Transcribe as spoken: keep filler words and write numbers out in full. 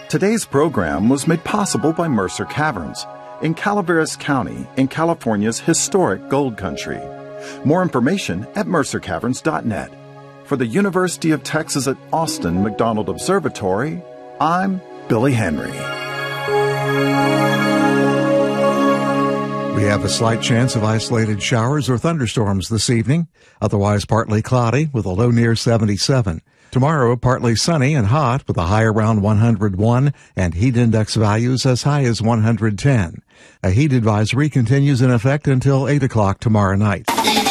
Today's program was made possible by Mercer Caverns in Calaveras County in California's historic gold country. More information at mercer caverns dot net. For the University of Texas at Austin McDonald Observatory, I'm Billy Henry. We have a slight chance of isolated showers or thunderstorms this evening. Otherwise partly cloudy with a low near seventy-seven. Tomorrow, partly sunny and hot with a high around one hundred one and heat index values as high as one hundred ten. A heat advisory continues in effect until eight o'clock tomorrow night.